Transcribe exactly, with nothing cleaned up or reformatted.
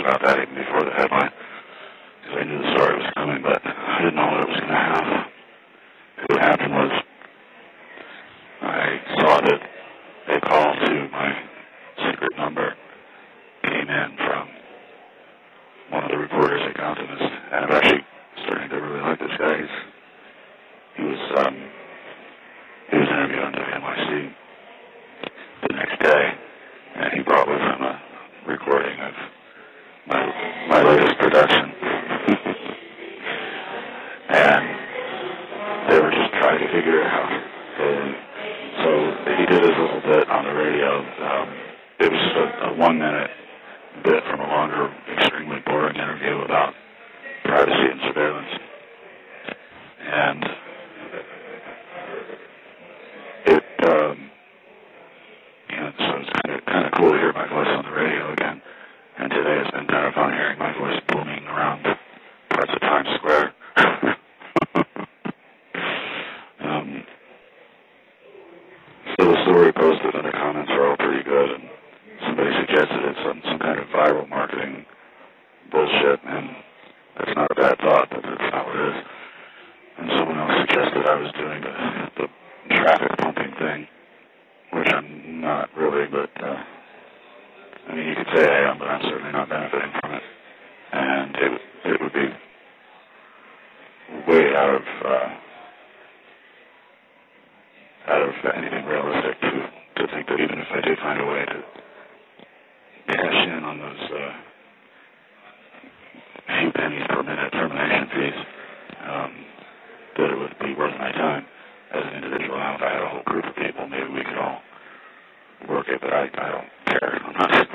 about that even before the headline, because I knew the story was coming, but I didn't know what it was going to have. What happened was I saw that a call to my secret number came in from one of the reporters at Comptonist, and I'm actually starting to really like this guy. He's, he was um, he was interviewed on W N Y C the next day, and he brought with him a recording of my my latest production, and they were just trying to figure it out. And so he did his little bit on the radio. Um, it was just a, a one-minute bit from a longer, extremely boring interview about privacy and surveillance. And it, um, you know, so it's kind of kind of cool to hear my voice on the radio again. And today it's been kind of fun hearing my voice booming around parts of Times Square. um, so the story posted and the comments are all pretty good, and somebody suggested it's some, some kind of viral marketing bullshit, and that's not a bad thought, but that's not what it is. And someone else suggested I was doing the, the traffic pumping thing, which I'm not really, but, uh, I mean, you could say I am, but I'm certainly not benefiting from it. And it, it would be way out of, uh, out of anything realistic to, to think that even if I did find a way to cash in on those uh, few pennies per minute termination fees, um, that it would be worth my time as an individual. Now, if I had a whole group of people, maybe we could all work it, but I, I don't care. I'm not